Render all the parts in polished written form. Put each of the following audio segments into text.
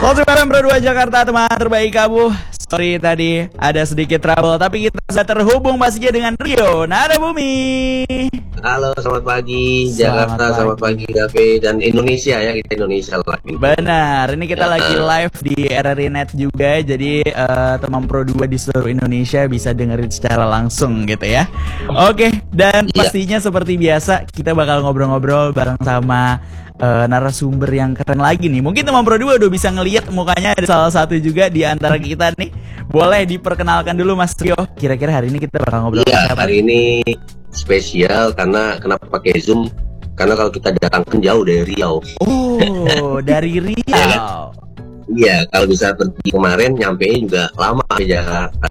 Selamat malam Bro 2 Jakarta, teman terbaik kamu. Sorry tadi ada sedikit trouble, tapi kita sudah terhubung pastinya dengan Rio Nada Bumi. Halo, selamat pagi Jakarta, selamat pagi Dave dan Indonesia ya, kita Indonesia lagi. Benar, ini kita lagi live di RRI Net juga, jadi teman Pro 2 di seluruh Indonesia bisa dengerin secara langsung gitu ya. Oke, dan pastinya seperti biasa kita bakal ngobrol-ngobrol bareng sama narasumber yang keren lagi nih. Mungkin teman Pro 2 udah bisa ngelihat mukanya, ada salah satu juga di antara kita nih. Boleh diperkenalkan dulu Mas Rio. Kira-kira hari ini kita bakal ngobrol apa? Hari ini spesial karena kenapa pakai Zoom? Karena kalau kita datangkan jauh dari Riau. Oh, dari Riau. Iya, kalau bisa pergi kemarin nyampe juga lama di Jakarta.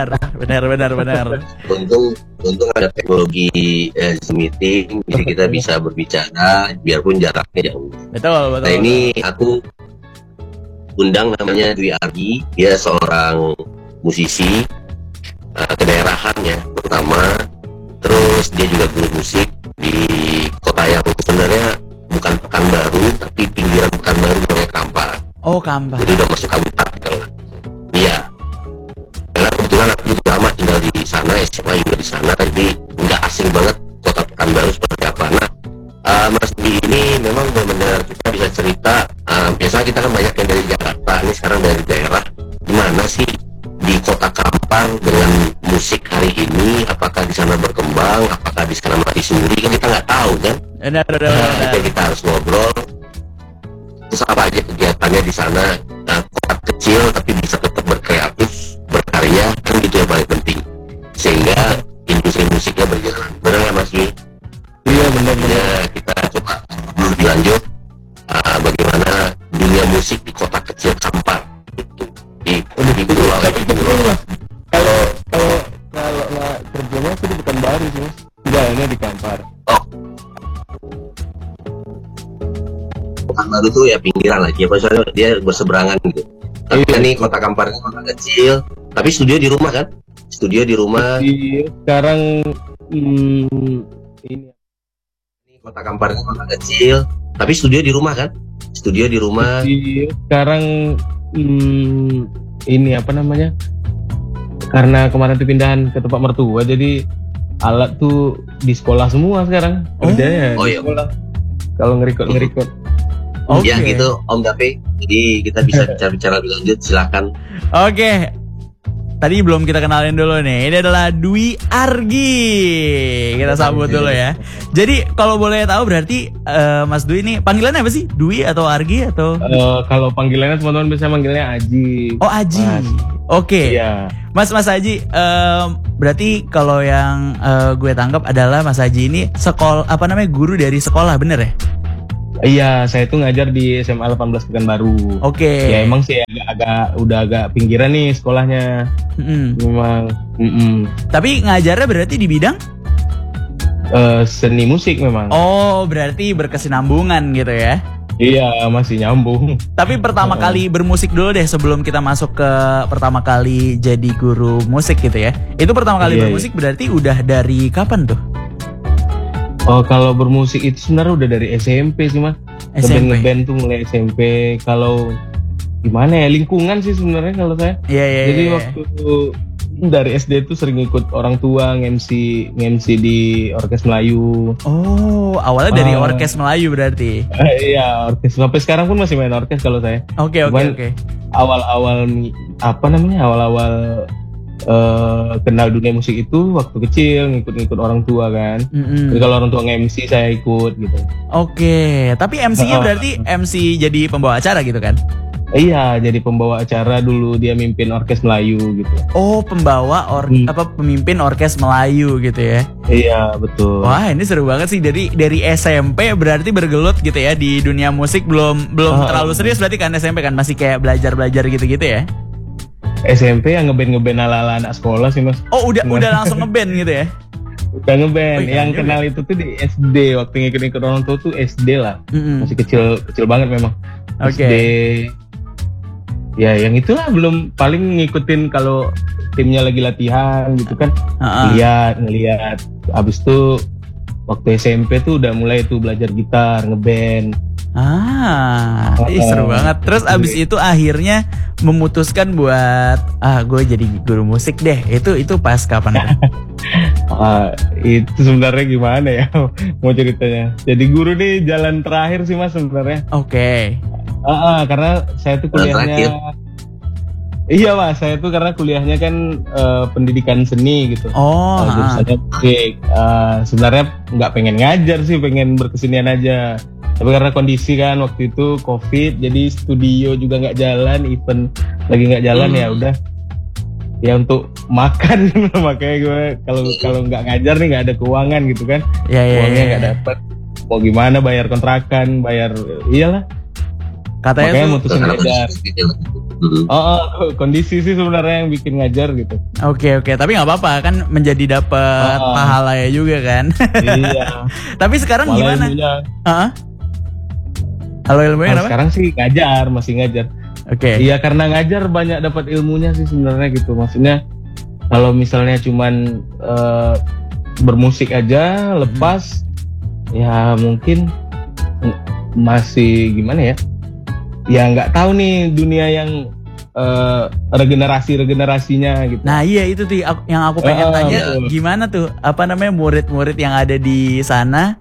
Benar. Untung ada teknologi Zoom meeting, jadi kita bisa berbicara biarpun jaraknya jauh. Betul. Nah ini aku undang namanya Dwi Argi, dia seorang musisi kedaerahan ya pertama, terus dia juga guru musik di kota yang sebenarnya bukan Pekanbaru tapi pinggiran Pekanbaru namanya Kampar. Oh, Kampar. Jadi udah masuk kabupaten kalau. Iya. Karena kebetulan aku juga lama tinggal di sana, SMA juga di sana, jadi nggak asing banget kota Pekanbaru seperti apa. Nah, Mas Dwi ini memang benar-benar kita bisa cerita. Biasanya kita kan banyak yang dari Jakarta, ini sekarang dari daerah. Gimana sih di kota Kampar dengan musik hari ini? Apakah di sana berkembang? Apakah di sana mati suri? Kan kita nggak tahu kan? Benar. Jadi kita harus ngobrol. Terus apa aja kegiatannya di sana? Kota kecil tapi bisa tetap berkreatif, berkarya, kan gitu yang paling penting. Sehingga industri musiknya berjalan. Benar nggak Mas Dwi? Iya benar. Ya, kita coba dulu dilanjut bagaimana dunia musik di kota kecil Kampar di Pulau lah. Kalau nggak kerjanya sih di Pekanbaru sih Mas. Tinggalnya di Kampar. Oh, Pekanbaru tuh ya pinggiran lagi ya, soalnya dia berseberangan gitu. Tapi kan nih kota Kampar itu kota kecil, tapi studio di rumah kan? Studio di rumah. Sekarang ini Kota Kampar itu kota kecil, tapi studio di rumah kan? Studio di rumah. Sekarang ini apa namanya? Karena kemarin tuh pindahan ke tempat mertua, jadi alat tuh di sekolah semua sekarang. Kerjanya di sekolah. Kalau ngerekod. Oke. Ya gitu Om Dape. Jadi kita bisa bicara-bicara lebih lanjut, silakan. Oke. Tadi belum kita kenalin dulu nih. Ini adalah Dwi Argi. Kita sambut dulu ya. Jadi kalau boleh tahu berarti Mas Dwi ini panggilannya apa sih? Dwi atau Argi atau? Kalau panggilannya teman-teman bisa manggilnya Aji. Oh, Aji. Oke. Iya. Mas Aji, berarti kalau yang gue tangkap adalah Mas Aji ini guru dari sekolah, bener ya? Iya, saya tuh ngajar di SMA 18 Pekanbaru. Oke. Ya emang sih udah agak pinggiran nih sekolahnya. Memang. Tapi ngajarnya berarti di bidang? Seni musik memang. Oh, berarti berkesinambungan gitu ya? Iya, masih nyambung. Tapi pertama kali bermusik dulu deh sebelum kita masuk ke pertama kali jadi guru musik gitu ya. Itu pertama kali bermusik berarti udah dari kapan tuh? Oh, kalau bermusik itu sebenarnya udah dari SMP sih Mas. Ngeband tuh mulai SMP. Kalau gimana ya, lingkungan sih sebenarnya kalau saya. Jadi waktu dari SD tuh sering ikut orang tua nge-MC di Orkes Melayu. Oh, awalnya dari Orkes Melayu berarti. Iya, orkes. Sampai sekarang pun masih main orkes kalau saya. Oke. Awal-awal kenal dunia musik itu waktu kecil ngikut orang tua kan. Jadi kalau orang tua nge-MC saya ikut gitu. Oke, tapi MC-nya berarti MC jadi pembawa acara gitu kan? Iya, jadi pembawa acara dulu, dia mimpin Orkes Melayu gitu. Oh, pemimpin Orkes Melayu gitu ya? Iya, betul. Wah, ini seru banget sih, dari SMP berarti bergelut gitu ya di dunia musik, belum terlalu serius berarti kan SMP kan, masih kayak belajar gitu-gitu ya? SMP yang ngeband ala-ala anak sekolah sih Mas. Oh, udah langsung ngeband gitu ya? Udah ngeband. Yang kenal itu tuh di SD, waktu ngikut-ngikut orang tua tuh SD lah. Masih kecil banget memang. Oke. SD. Ya yang itulah, belum paling ngikutin kalau timnya lagi latihan gitu kan. Ngeliat. Abis itu waktu SMP tuh udah mulai tuh belajar gitar, ngeband. Seru banget. Terus abis itu akhirnya memutuskan buat gue jadi guru musik deh. Itu pas kapan? Itu sebenarnya gimana ya mau ceritanya. Jadi guru nih jalan terakhir sih Mas sebenarnya. Oke. Karena saya tuh kuliahnya. Iya Mas, saya tuh karena kuliahnya kan pendidikan seni gitu. Jurusannya musik. Sebenarnya nggak pengen ngajar sih, pengen berkesenian aja. Tapi karena kondisi kan waktu itu COVID, jadi studio juga nggak jalan, event lagi nggak jalan, ya udah. Ya untuk makan, makanya gue kalau nggak ngajar nih nggak ada keuangan gitu kan. Uangnya nggak dapet. Mau gimana bayar kontrakan, bayar iyalah. Katanya makanya mutusin ngajar. Kondisi sih sebenarnya yang bikin ngajar gitu. Oke, tapi nggak apa-apa kan, menjadi dapat pahala ya juga kan. Iya. Tapi sekarang malah gimana? Kalau ilmunya kenapa? Sekarang sih masih ngajar. Oke. Iya, karena ngajar banyak dapat ilmunya sih sebenarnya gitu. Maksudnya kalau misalnya cuman bermusik aja lepas, ya mungkin masih gimana ya? Ya nggak tahu nih dunia yang regenerasinya gitu. Nah iya itu tuh yang aku pengen tanya, gimana tuh murid-murid yang ada di sana,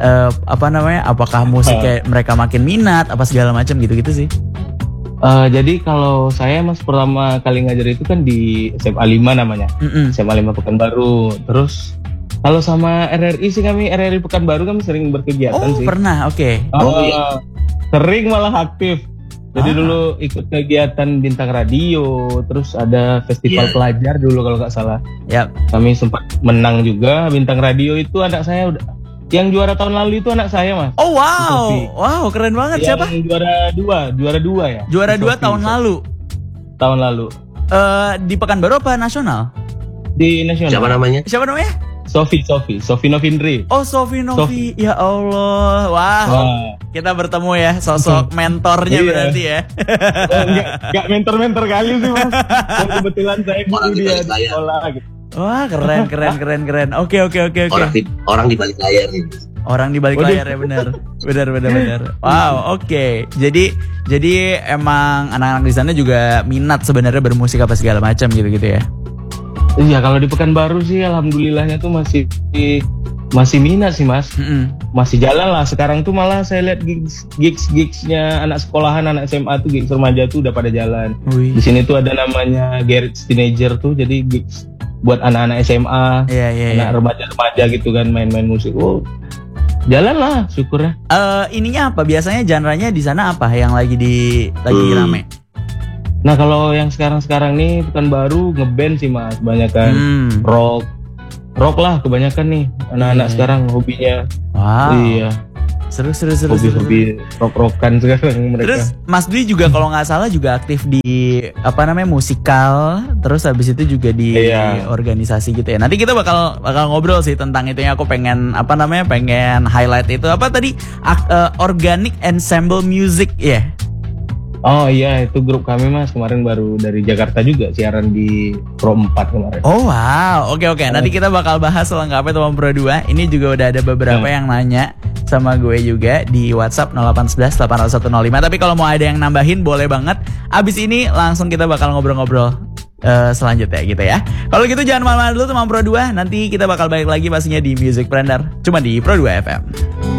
apakah musik kayak mereka makin minat apa segala macam gitu sih. Jadi kalau saya Mas pertama kali ngajar itu kan di SMA 5 namanya. SMA 5 Pekanbaru. Terus kalau sama RRI sih, kami RRI Pekanbaru kami sering berkegiatan sih. Oh pernah, oke. Iya. Sering malah aktif. Jadi dulu ikut kegiatan bintang radio, terus ada festival pelajar dulu kalau nggak salah. Kami sempat menang juga bintang radio itu. Anak saya udah yang juara tahun lalu itu anak saya Mas. Oh wow, wow keren banget. Siapa? Yang juara dua ya. Juara 2 tahun lalu. Tahun lalu. Di Pekanbaru apa nasional? Di nasional. Siapa namanya? Sofi Novindri. Oh Sofi. Ya Allah, wah. Kita bertemu ya, sosok mentornya berarti ya. Enggak mentor kali sih Mas. Kebetulan saya guru dia di sekolah gitu. Wah keren. Oke. Orang di balik layar nih. Orang di balik layar ya, benar. Wow, oke. Jadi emang anak-anak di sana juga minat sebenarnya bermusik apa segala macam gitu ya. Iya, kalau di Pekanbaru sih alhamdulillahnya tuh masih minat sih Mas. Masih jalan lah. Sekarang tuh malah saya lihat gigsnya anak sekolahan, anak SMA tuh, gigs remaja tuh udah pada jalan. Di sini tuh ada namanya Garage Teenager tuh, jadi gigs buat anak-anak SMA, anak remaja gitu kan, main-main musik. Jalan lah, syukurnya. Ininya apa? Biasanya genre-nya di sana apa yang lagi rame? Nah kalau yang sekarang nih Pekanbaru ngeband sih Mas, kebanyakan rock lah kebanyakan nih anak-anak sekarang hobinya. Wow. Iya. Seru. Hobi rock-rockan sekarang mereka. Terus Mas Dwi juga kalau nggak salah juga aktif di musikal, terus habis itu juga di organisasi gitu ya. Nanti kita bakal ngobrol sih tentang itu, yang aku pengen pengen highlight itu tadi Organic Ensemble Music ya. Oh iya, itu grup kami Mas, kemarin baru dari Jakarta juga siaran di Pro 4 kemarin. Oh wow, oke. Nanti kita bakal bahas selengkapnya teman Pro 2. Ini juga udah ada beberapa yang nanya sama gue juga di WhatsApp 0811 80105. Tapi kalau mau ada yang nambahin boleh banget. Abis ini langsung kita bakal ngobrol-ngobrol selanjutnya gitu ya. Kalau gitu jangan malam-malam dulu teman Pro 2. Nanti kita bakal balik lagi pastinya di Music Blender, cuma di Pro 2 FM.